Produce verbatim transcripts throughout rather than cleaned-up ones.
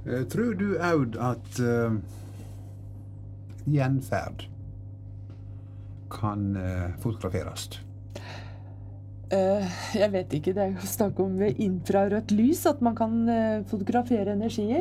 Uh, tror du, Aud, at uh, gjenferd kan uh, fotograferes? Uh, jeg vet ikke, det er jo snakk om infrarødt lys, at man kan uh, fotografere energier.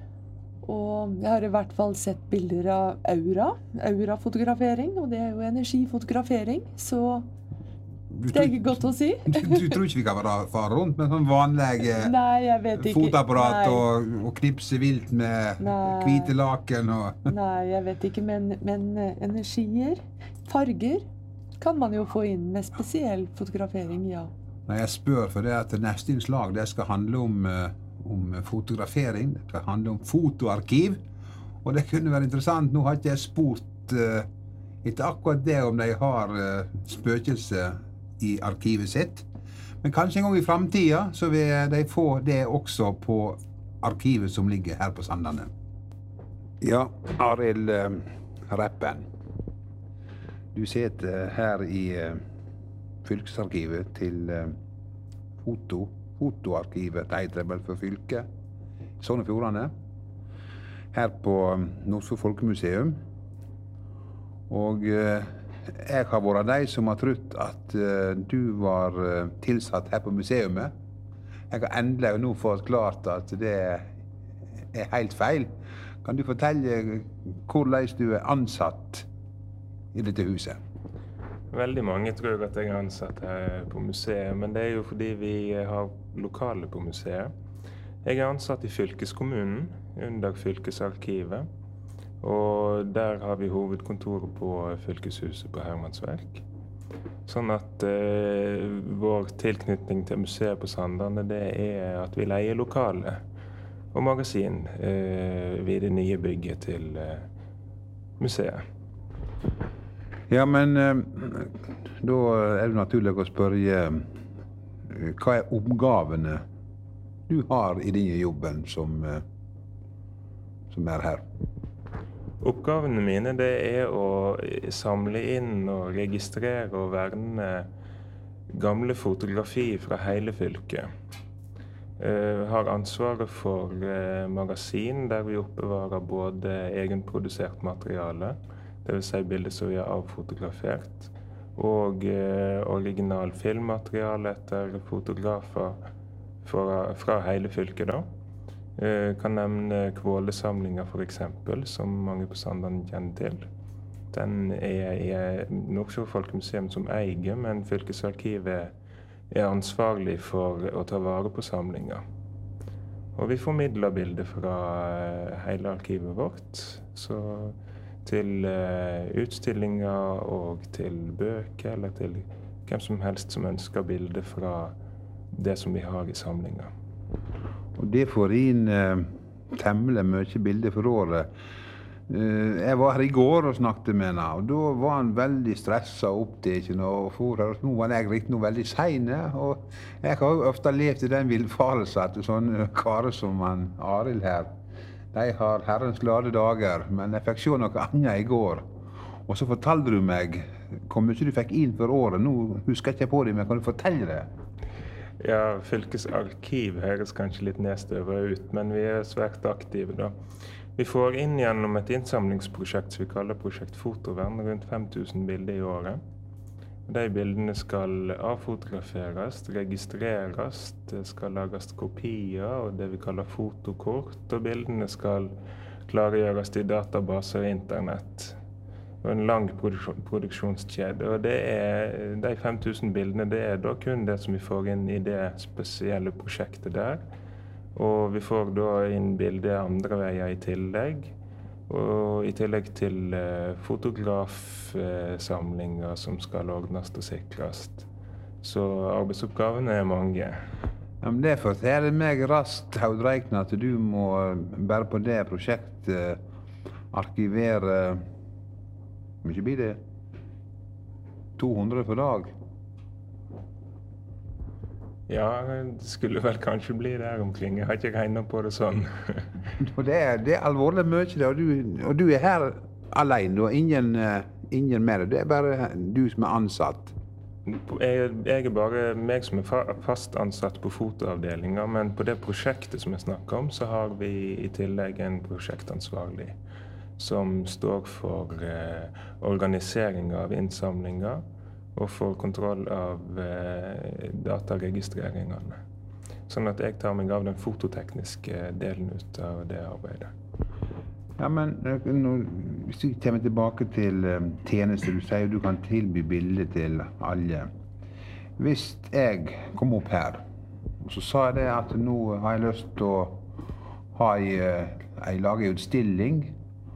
Og jeg har i hvert fall sett bilder av aura, aurafotografering, og det er jo energifotografering, så det er ikke godt å si. Du, du tror ikke vi kan fare rundt med sånn vanlige fotoapparat og, og knipse vilt med Nei. Hvite laken og... Nei, jeg vet ikke, men, men energier, farger, kan man jo få inn med spesiell fotografering, ja. Nei, jeg spør for det at neste innslag, det skal handle om, om fotografering, det skal handle om fotoarkiv, og det kunne være interessant. Nå har ikke jeg spurt uh, etter akkurat det om de har uh, spøkelse i arkivet sitt, men kanskje en gang i fremtiden så vil de få det også på arkivet som ligger her på Sandane. Ja, Arild uh, Reppen. Du sitter her i uh, fylkesarkivet til uh, foto, fotoarkivet, det heter det vel for fylket, Sogn og Fjordane, her på um, Norsk Folkemuseum. Og uh, jeg har vært de som har trodd at uh, du var uh, tilsatt her på museumet. Jeg har endelig nå fått klart at det er helt feil. Kan du fortelle hvordan du er ansatt i dette huset? Veldig mange tror at jeg er ansatt her på museet, men det er jo fordi vi har lokale på museet. Jeg er ansatt i fylkeskommunen under fylkesarkivet, og der har vi hovedkontoret på fylkeshuset på Hermansverk. Sånn at eh, vår tilknytning til museet på Sandane, det er at vi leier lokale og magasin eh, ved det nye bygget til eh, museet. Ja, men eh, da er det naturlig å spørre eh, hva er oppgavene du har i denne jobben som, eh, som er her? Oppgavene mine det er å samle inn og registrere og verne gamle fotografi fra hele fylket. Jeg har ansvaret for magasin der vi oppbevarer både egenprodusert materiale, det vil si bilder som vi har avfotografert, og original filmmateriale etter fotografer fra, fra hele fylket da. Jeg kan nevne Kvåle-samlinger for eksempel, som mange på Sandane kjenner til. Den er i Norsk Folkemuseum som eier, men fylkesarkivet er ansvarlig for å ta vare på samlinger. Og vi formidler bilder fra hele arkivet vårt, så til utstillinger og til bøker, eller til hvem som helst som ønsker bilder fra det som vi har i samlinger. Og det får inn eh, temmelig mye bilder for året. Eh, jeg var her i går og snakket med henne, og da var han veldig stresset og opptatt. Og for her, nå var jeg riktig noe veldig sene, og jeg har jo ofte levd i den villfarelse at sånne karer som han Arild her, de har herrens glade dager, men jeg fikk se noe annet i går. Og så fortalte du meg hvor mye du fikk inn for året. Nå husker jeg ikke på det, men kan du fortelle det? Ja, fylkesarkiv høres kanskje litt nedstøvet ut, men vi er svært aktive da. Vi får inn gjennom et innsamlingsprosjekt som vi kaller Prosjekt Fotovern, rundt fem tusen bilder i året. De bildene skal avfotograferes, registreres, det skal lages kopier og det vi kaller fotokort, og bildene skal klargjøres i databaser og internett. Og en lang produksjonskjede, og det er, de fem tusen bildene, det er da kun det som vi får inn i det spesielle prosjektet der. Og vi får da inn bilder andre veier i tillegg, og i tillegg til uh, fotografsamlinger uh, som skal ordnes og sikres. Så arbeidsoppgavene er mange. Ja, men det forteller meg raskt, Aud Reiten, at du må bare på det prosjektet arkivere. Hvor mye blir det? to hundre for dag? Ja, det skulle vel kanskje bli der omkring. Jeg har ikke regnet på det sånn. det, er, det er alvorlig mye, det, og, du, og du er her alene, og ingen, ingen med deg. Det er bare du som er ansatt. Jeg, jeg er bare meg som er fast ansatt på fotoavdelinger, men på det prosjektet som jeg snakker om, så har vi i tillegg en prosjektansvarlig som står for eh, organisering av innsamlinger og for kontroll av eh, dataregistreringene. Sånn at jeg tar meg av den fototekniske delen ut av det arbeidet. Ja, men nå, hvis vi kommer tilbake til um, tjenester, du sier du kan tilby bilder til alle. Hvis jeg kom opp her, og så sa jeg det at nå har jeg lyst til å ha ei lage utstilling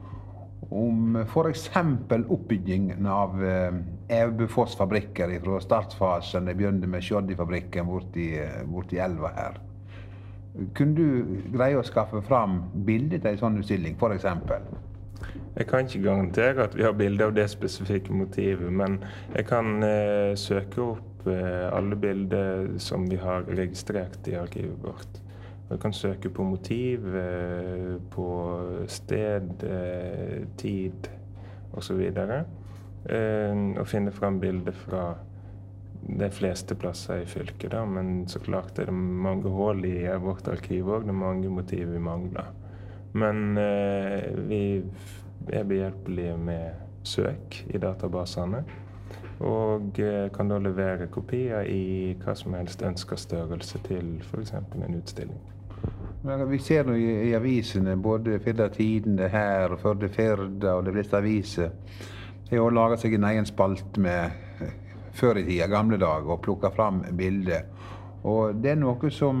om for eksempel oppbyggingen av uh, Evebufoss-fabrikker fra startfasen. Jeg begynte med Shoddy-fabrikken borti, borti elva her. Kunne du greie å skaffe fram bilder til en sånn utstilling, for eksempel? Jeg kan ikke garantere at vi har bilder av det spesifikke motivet, men jeg kan eh, søke opp eh, alle bilder som vi har registrert i arkivet vårt. Jeg kan søke på motiv, eh, på sted, eh, tid og så videre, eh, og finne fram bilder fra de fleste plasser i fylket, da, men så klart er det mange hull i vårt arkiv også, det er mange motiv vi mangler. Men eh, vi er behjelpelige med søk i databasene, og eh, kan da levere kopier i hva som helst ønsket størrelse til for eksempel en utstilling. Vi ser nå i, i avisene, både Firda Tidende her, Førde Firda og de fleste aviser, de har laget seg en egen spalt med før i tida, gamle dag, og plukket fram bilder. Og det er noe som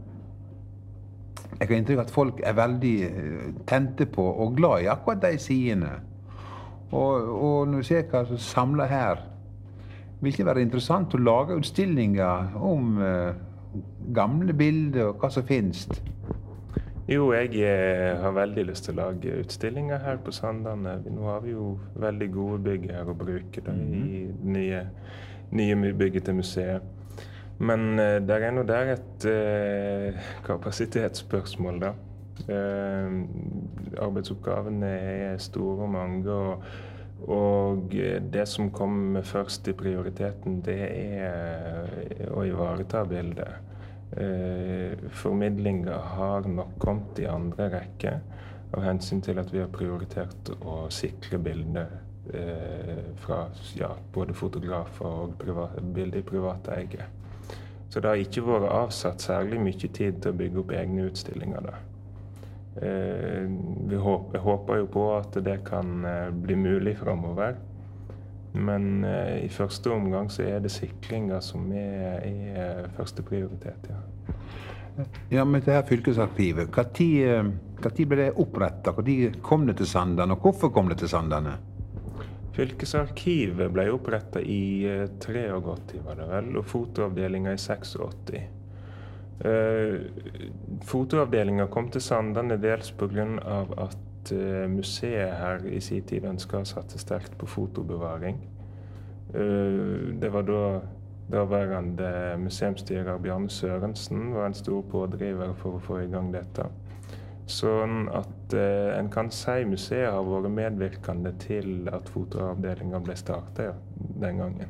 jeg har inntrykk av at folk er veldig tente på og glad i akkurat de sidene. Og, og når vi ser hva som samler her, vil det ikke være interessant å lage utstillinger om uh, gamle bilder og hva som finnes? Jo, jeg har veldig lyst til å lage utstillinger her på Sandane. Nå har vi jo veldig gode bygg her å bruke da, i nye, nye bygget til museet. Men uh, der er nå der et uh, kapasitetsspørsmål, da. Uh, arbeidsoppgavene er store og mange, og, og det som kommer først i prioriteten, det er å ivareta bildet. Eh, formidlinga har nok kommet i andre rekke av hensyn til at vi har prioritert å sikre bilder eh, fra ja, både fotografer og privat, bilder i private eiere. Så det har ikke vært avsatt særlig mye tid til å bygge opp egne utstillinger da. Eh, vi håper, jeg håper jo på at det kan eh, bli mulig fremover. Men eh, i første omgang så er det sikringer som er, er første prioritet, ja. Ja, men det her fylkesarkivet, hva tid, hva tid ble det opprettet? Hva tid kom det til Sandane, og hvorfor kom det til Sandane? Fylkesarkivet ble opprettet i eh, treogåtti, var det vel, og fotoavdelingen i seksogåtti. Eh, fotoavdelingen kom til Sandane dels på grunn av at museet her i sin tid ønsket å satse sterkt på fotobevaring. Det var da daværende museumsstyrer Bjarne Sørensen var en stor pådriver for å få i gang dette. Sånn at eh, en kan si museet har vært medvirkende til at fotoavdelingen ble startet den gangen.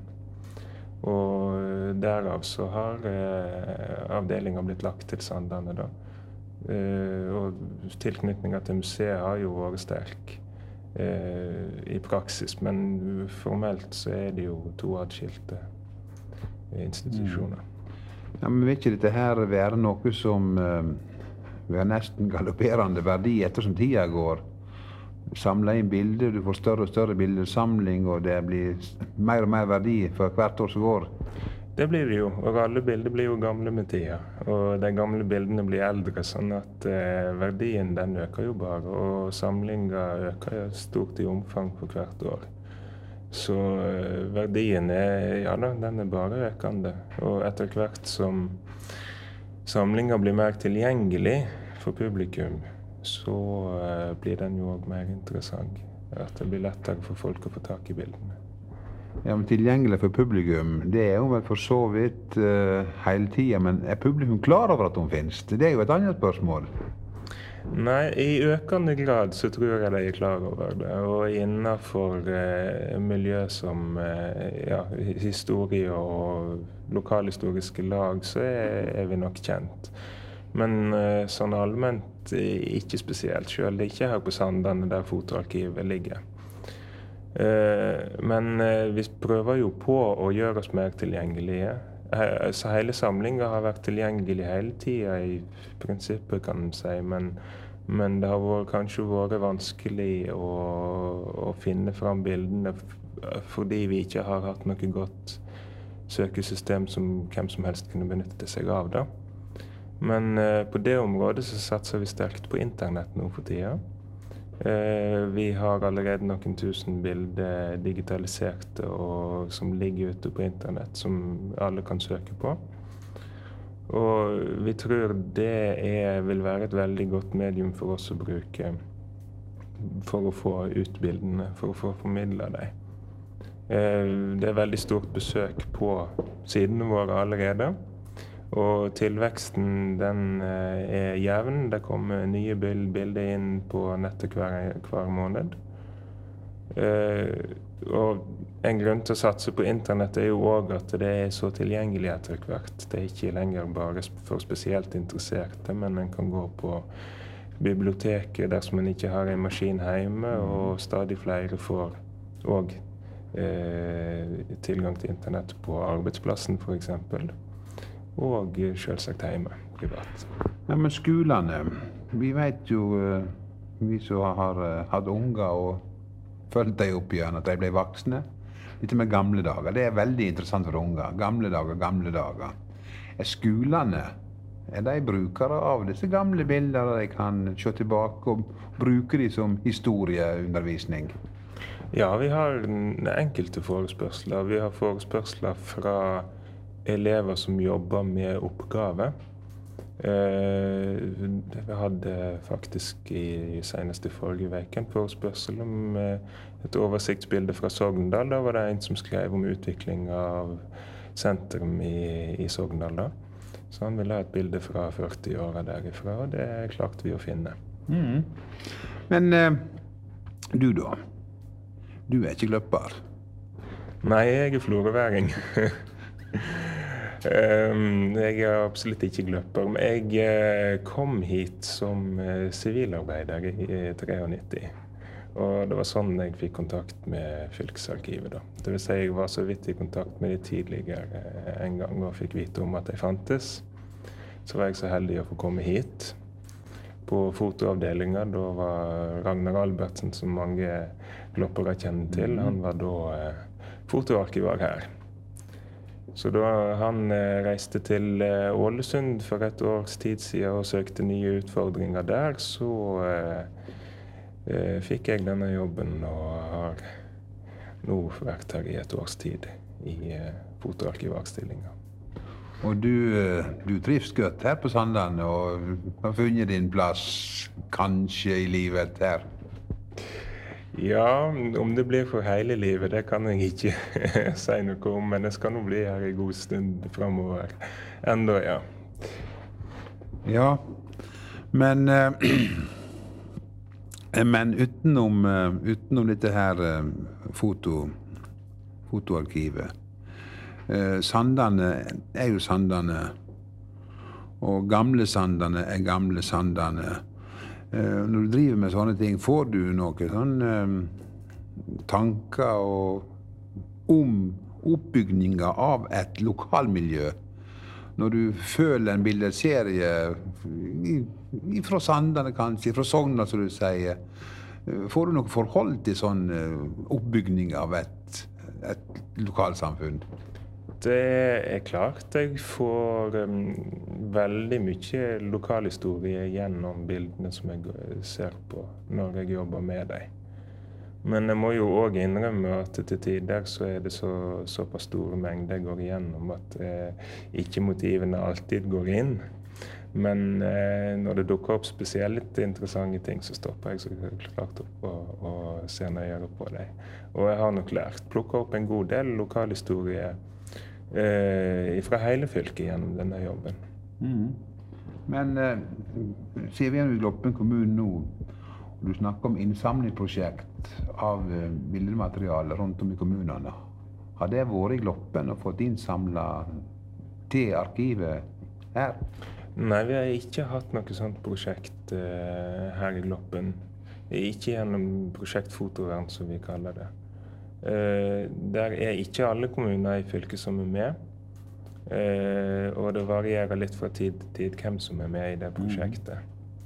Og derav så har eh, avdelingen blitt lagt til Sandane da. Uh, og tilknytningen til museet har jo vært sterk uh, i praksis, men formelt så er det jo to adskilte institusjoner. Mm. Ja, men vil ikke dette her være noe som uh, vi har nesten galopperende verdi ettersom tida går? Samle inn bilder, du får større og større bildesamling, og det blir mer og mer verdi for hvert år som går. Det blir det jo, og alle bilder blir jo gamle med tida. Og de gamle bildene blir eldre, sånn at eh, verdien den øker jo bare. Og samlinga øker stort i omfang for hvert år. Så eh, verdien er, ja da, den er bare økende. Og etter hvert som samlinga blir mer tilgjengelig for publikum, så eh, blir den jo også mer interessant. At det blir lettere for folk å få tak i bildene. Ja, men tilgjengelig for publikum, det er jo vel for så vidt uh, hele tiden, men er publikum klar over at de finnes? Det er jo et annet spørsmål. Nei, i økende grad så tror jeg de er klar over det. Og innenfor eh, miljø som eh, ja, historie og lokalhistoriske lag, så er, er vi nok kjent. Men eh, sånn allment ikke spesielt, selv det er ikke her på Sandane der fotoarkivet ligger. Eh, men eh, vi prøver jo på å gjøre oss mer tilgjengelige. Så hele samlingen har vært tilgjengelig hele tiden i prinsippet, kan man si, men, men det har vært, kanskje vært vanskelig å, å finne fram bildene fordi vi ikke har hatt noe godt søkesystem som hvem som helst kunne benytte seg av det. Men eh, på det området så satser vi sterkt på internett nå for tiden. Eh, vi har allerede noen tusen bilder digitaliserte og som ligger ute på internett som alle kan søke på. Og vi tror det er, vil være et veldig godt medium for oss å bruke for å få ut bildene, for å få formidlet dem. Eh, det er veldig stort besøk på sidene våre allerede. Og tilveksten den er jevn. Det kommer nye bilder inn på nettet hver, hver måned. Eh, og en grunn til å satse på internett er jo også at det er så tilgjengelig etter hvert. Det er ikke lenger bare for spesielt interesserte, men en kan gå på biblioteket dersom man ikke har en maskin hjemme, og stadig flere får også eh, tilgang til internett på arbeidsplassen for eksempel. Og selvsagt hjemme, privat. Ja, men skolene, vi vet jo, vi som har hatt unger og følt dem opp igjen, at de ble voksne. Dette med gamle dager, det er veldig interessant for unger. Gamle dager, gamle dager. Er skolene, er de brukere av disse gamle bilder de kan se tilbake og bruke de som historieundervisning? Ja, vi har enkelte forespørsler. Vi har forespørsler fra elever som jobber med oppgave. Eh, vi hadde faktisk i, senest i forrige uke en forespørsel om eh, et oversiktsbilde fra Sogndal. Da var det en som skrev om utvikling av sentrum i, i Sogndal. Da. Så han ville ha et bilde fra førti-åra derifra, og det klarte vi å finne. Mm. Men eh, du da? Du er ikke gløpper? Nei, jeg er florøværing. Um, jeg er absolutt ikke gløpper, men jeg uh, kom hit som sivilarbeider uh, i nittitre. Og det var sånn jeg fikk kontakt med fylkesarkivet da. Det vil si jeg var så vidt i kontakt med de tidligere uh, en gang og fikk vite om at de fantes. Så var jeg så heldig å få komme hit. På fotoavdelingen, da var Ragnar Albertsen, som mange gloppere kjenner til, han var da uh, fotoarkivar her. Så da han eh, reiste til eh, Ålesund for et års tid siden og søkte nye utfordringer der, så eh, eh, fikk jeg denne jobben og har nå vært her i et års tid i eh, fotoarkivarstillinga. Og du, du trives godt her på Sandane og har funnet din plass kanskje i livet her? Ja, om det blir for hele livet, det kan jeg ikke si noe om, men jeg skal nå bli her en god stund fremover. Enda, ja. Ja, men, uh, men utenom, uh, utenom dette her uh, foto, fotoarkivet, uh, Sandane er jo Sandane, og gamle Sandane er gamle Sandane. Uh, når du driver med sånne ting, får du noen sånne um, tanker og om oppbygninga av et lokalmiljø? Når du føler en bildeserie fra Sandane kanskje, fra Sogndal som du sier, uh, får du noe forhold til sånn uh, oppbygning av et, et lokalsamfunn? Det er klart jeg får um, veldig mye lokalhistorie gjennom bildene som jeg ser på når jeg jobber med dem. Men jeg må jo også innrømme at til tider så er det så, såpass store mengder jeg går igjennom at eh, ikke motivene alltid går inn. Men eh, når det dukker opp spesielt interessante ting, så stopper jeg så klart opp og, og ser nøyere på dem. Og jeg har nok lært, plukket opp en god del lokalhistorie Eh, fra hele fylket gjennom denne jobben. Mm. Men eh, ser vi i Gloppen kommune nå, og du snakker om innsamlingsprosjekt av eh, bildemateriale rundt om i kommunene. Har det vært i Gloppen og fått innsamlet til arkivet her? Nei, vi har ikke hatt noe sånt prosjekt eh, her i Gloppen. Ikke gjennom prosjekt Fotovern, som vi kaller det. Eh, der er ikke alle kommuner i fylket som er med. Eh, og det varierer litt fra tid til tid hvem som er med i det prosjektet.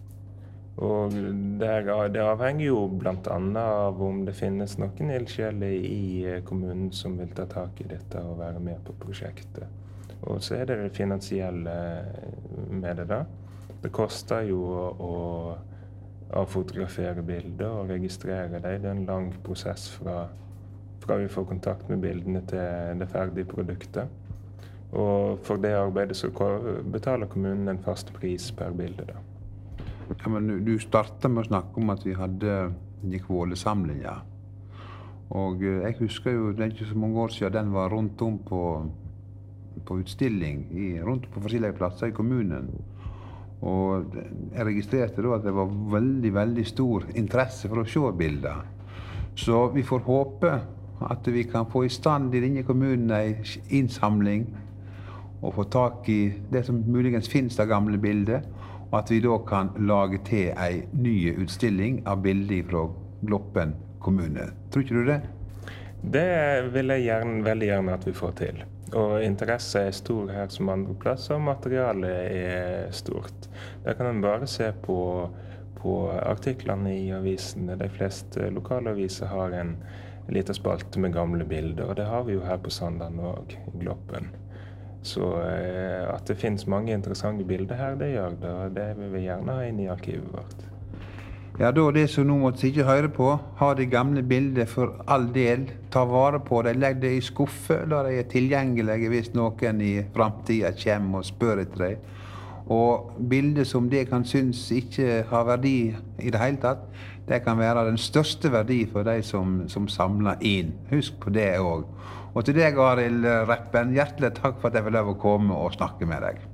Og der, det avhenger jo blant annet av om det finnes noen ildsjeler i kommunen som vil ta tak i dette og være med på prosjektet. Og så er det det finansielle med det da. Det koster jo å avfotografere bilder og registrere dem. Det er en lang prosess fra, fra vi får kontakt med bildene til det ferdige produktet. Og for det arbeidet så betaler kommunen en fast pris per bilde da. Ja, men du startet med å snakke om at vi hadde Nikvåle-samlinger. Og jeg husker jo, det er ikke så mange år siden den var rundt om på, på utstilling, i, rundt på forskjellige plasser i kommunen. Og jeg registrerte da at det var veldig, veldig stor interesse for å se bilder. Så vi får håpe at vi kan få i stand i denne kommunen en innsamling og få tak i det som muligens finnes av gamle bilder, og at vi da kan lage til en ny utstilling av bilder fra Gloppen kommune. Tror ikke du det? Det vil jeg gjerne, veldig gjerne at vi får til. Og interesse er stor her som andre plasser, og materialet er stort. Der kan man bare se på, på artiklene i avisene. De fleste lokale aviser har en liten spalte med gamle bilder, og det har vi jo her på Sandane og i Gloppen. Så eh, at det finnes mange interessante bilder her, det gjør det, og det vil vi gjerne ha inn i arkivet vårt. Ja, da det som nå måtte ikke høre på, ha de gamle bilder for all del, ta vare på det, legg det i skuffe, da de er tilgjengelige hvis noen i fremtiden kommer og spør etter deg. Og bilder som det kan synes ikke har verdi i det hele tatt, det kan være den største verdi for de som, som samler inn. Husk på det også. Og til deg, Arild Reppen, hjertelig takk for at jeg vil lov å komme og snakke med deg.